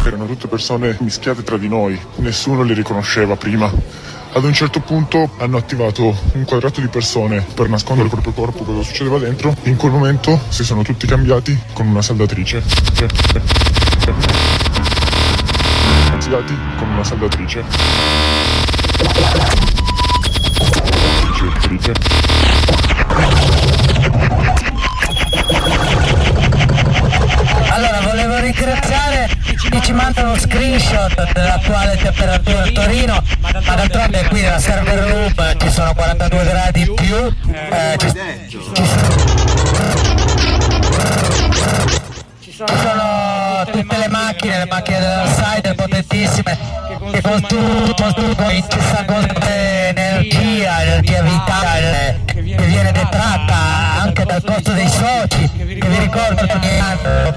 Erano tutte persone mischiate tra di noi, nessuno li riconosceva prima. Ad un certo punto hanno attivato un quadrato di persone per nascondere il proprio corpo, cosa succedeva dentro. In quel momento si sono tutti cambiati con una saldatrice. Cambiati con una saldatrice. Allora, volevo ringraziare chi ci manda uno screenshot dell'attuale temperatura a Torino, ma d'altronde qui nella server room ci sono 42 gradi in più. Ci sono tutte le macchine dell'Outsider potentissime che consumano incessantemente energia vitale che viene detratta anche dal costo dei soci, che vi ricordo che